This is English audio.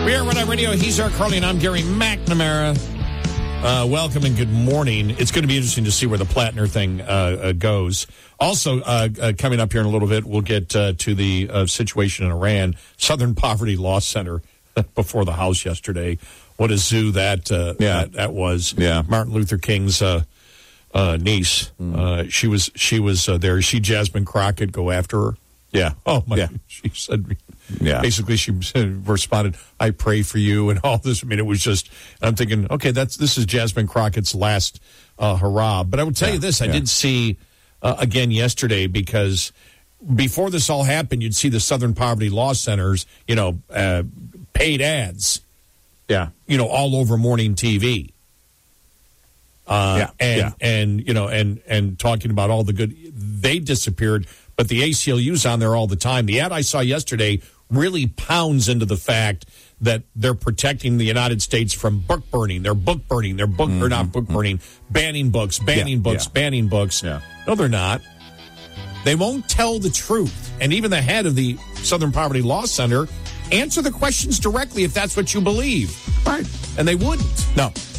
We are Red Eye Radio. He's our Carly, and I'm Gary McNamara. Welcome and good morning. It's going to be interesting to see where the Plattner thing goes. Also, coming up here in a little bit, we'll get to the situation in Iran. Southern Poverty Law Center before the House yesterday. What a zoo that was. Yeah. Martin Luther King's niece. She was there. She, Jasmine Crockett, go after her. Yeah. Oh, my. Yeah. She said, basically, she responded, I pray for you and all this. I mean, it was just, I'm thinking, okay, this is Jasmine Crockett's last hurrah. But I will tell you this, I did see, again yesterday, because before this all happened, you'd see the Southern Poverty Law Centers, paid ads, all over morning TV. And talking about all the good, they disappeared. But the ACLU's on there all the time. The ad I saw yesterday really pounds into the fact that they're protecting the United States from book burning. They're book burning. They're or not book burning, banning books, banning books. Yeah. No, they're not. They won't tell the truth. And even the head of the Southern Poverty Law Center answer the questions directly if that's what you believe. Right. And they wouldn't. No.